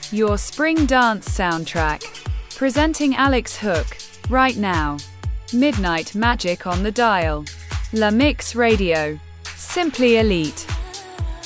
Your spring dance soundtrack. Presenting Alex Hook. Right now. Midnight Magic on the dial. La Mix Radio. Simply elite.